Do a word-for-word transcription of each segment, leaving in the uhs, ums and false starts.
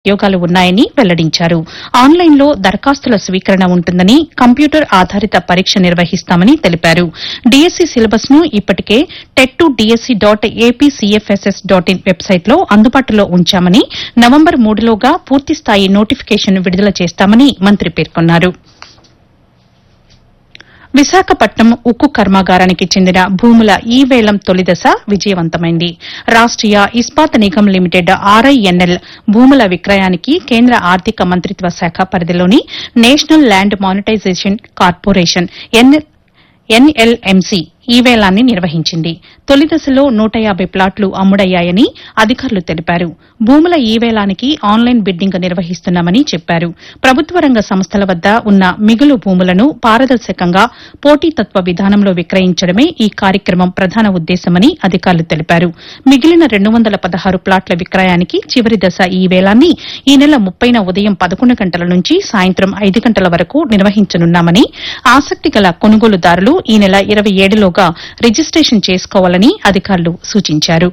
ఉద్యోగాలు ఉన్నాయని వెల్లడించారు. ఆన్లైన్లో దరఖాస్తుల స్వీకరణ ఉంటుందని, కంప్యూటర్ ఆధారిత పరీక్ష నిర్వహిస్తామని తెలిపారు. డీఎస్సీ సిలబస్ ను ఇప్పటికే TET to DSC dot APCFSS dot in వెబ్సైట్లో అందుబాటులో ఉంచామని, నవంబర్ మూడులోగా పూర్తిస్థాయి నోటిఫికేషన్ విడుదల చేస్తామని మంత్రి పేర్కొన్నారు. విశాఖపట్నం ఉక్కు కర్మాగారానికి చెందిన భూముల ఈ వేలం తొలిదశ విజయవంతమైంది. రాష్టీయ ఇస్పాత్ నిగమ్ లిమిటెడ్ ఆర్ఐఎన్ఎల్ భూముల విక్రయానికి కేంద్ర ఆర్థిక మంత్రిత్వ శాఖ పరిధిలోని national land monetisation corporation NLMC ఈ వేలాన్ని నిర్వహించింది. తొలి దశలో నూట యాబై ప్లాట్లు అమ్ముడయ్యాయని అధికారులు తెలిపారు. భూముల ఈ వేలానికి ఆన్లైన్ బిడ్డింగ్ నిర్వహిస్తున్నామని చెప్పారు. ప్రభుత్వ రంగ సంస్థల వద్ద ఉన్న మిగులు భూములను పారదర్శకంగా పోటీతత్వ విధానంలో విక్రయించడమే ఈ కార్యక్రమం ప్రధాన ఉద్దేశమని అధికారులు తెలిపారు. మిగిలిన రెండు వందల పదహారు ప్లాట్ల విక్రయానికి చివరి దశ ఈ వేలాన్ని ఈ నెల ముప్పైన ఉదయం పదకొండు గంటల నుంచి సాయంత్రం ఐదు గంటల వరకు నిర్వహించనున్నామని, ఆసక్తి గల కొనుగోలుదారులు ఈ నెల ఇరవై ఏడులోగా రిజిస్టేషన్ చేసుకోవాలని అధికారులు సూచించారు.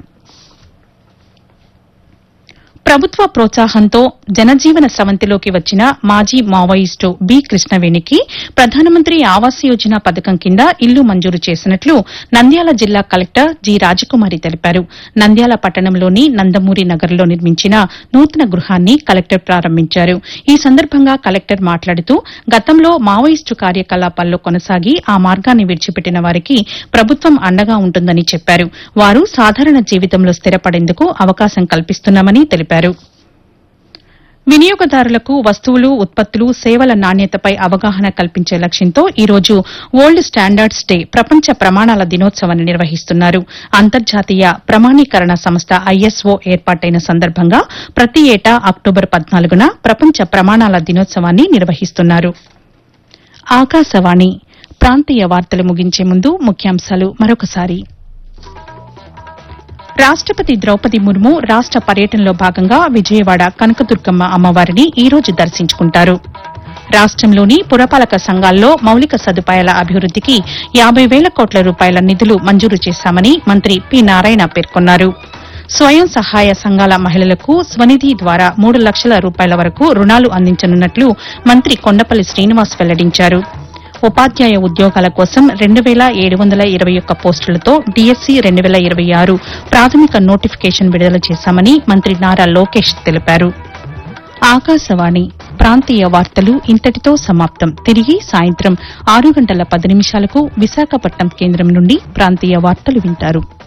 ప్రభుత్వ ప్రోత్సాహంతో జనజీవన స్రవంతిలోకి వచ్చిన మాజీ మావోయిస్టు బి కృష్ణవేణికి ప్రధానమంత్రి ఆవాస్ యోజన పథకం కింద ఇల్లు మంజూరు చేసినట్లు నంద్యాల జిల్లా కలెక్టర్ జి రాజకుమారి తెలిపారు. నంద్యాల పట్టణంలోని నందమూరి నగర్లో నిర్మించిన నూతన గృహాన్ని కలెక్టర్ ప్రారంభించారు. ఈ సందర్భంగా కలెక్టర్ మాట్లాడుతూ గతంలో మావోయిస్టు కార్యకలాపాల్లో కొనసాగి ఆ మార్గాన్ని విడిచిపెట్టిన వారికి ప్రభుత్వం అండగా ఉంటుందని చెప్పారు. వారు సాధారణ జీవితంలో స్థిరపడేందుకు అవకాశం కల్పిస్తున్నామని తెలిపారు. వినియోగదారులకు వస్తువులు, ఉత్పత్తులు, సేవల నాణ్యతపై అవగాహన కల్పించే లక్ష్యంతో ఈ రోజు వరల్డ్ స్టాండర్డ్స్ డే ప్రపంచ ప్రమాణాల దినోత్సవాన్ని నిర్వహిస్తున్నారు. అంతర్జాతీయ ప్రమాణీకరణ సంస్థ ఐఎస్ఓ ఏర్పాటైన సందర్భంగా ప్రతి ఏటా అక్టోబర్ పద్నాలుగున ప్రపంచ ప్రమాణాల దినోత్సవాన్ని నిర్వహిస్తున్నారు. ఆకాశవాణి ప్రాంతీయ వార్తలు ముగించే ముందు ముఖ్యాంశాలు మరొకసారి. రాష్టపతి ద్రౌపది ముర్ము రాష్ట పర్యటనలో భాగంగా విజయవాడ కనకదుర్గమ్మ అమ్మవారిని ఈ రోజు దర్శించుకుంటారు. రాష్టంలోని పురపాలక సంఘాల్లో మౌలిక సదుపాయాల అభివృద్దికి యాబై వేల కోట్ల రూపాయల నిధులు మంజూరు చేశామని మంత్రి పి నారాయణ పేర్కొన్నారు. స్వయం సహాయ సంఘాల మహిళలకు స్వనిధి ద్వారా మూడు లక్షల రూపాయల వరకు రుణాలు అందించనున్నట్లు మంత్రి కొండపల్లి శ్రీనివాస్ వెల్లడించారు. ఉపాధ్యాయ ఉద్యోగాల కోసం రెండు వేల ఏడు వందల ఇరవై ఒక్క పోస్టులతో డీఎస్సీ రెండు వేల ఇరవై ఆరు ప్రాథమిక నోటిఫికేషన్ విడుదల చేశామని మంత్రి నారా లోకేష్ తెలిపారు. ఆకాశవాణి ప్రాంతీయ వార్తలు ఇంతటితో సమాప్తం. తిరిగి సాయంత్రం ఆరు గంటల పది నిమిషాలకు విశాఖపట్నం కేంద్రం నుండి ప్రాంతీయ వార్తలు వింటారు.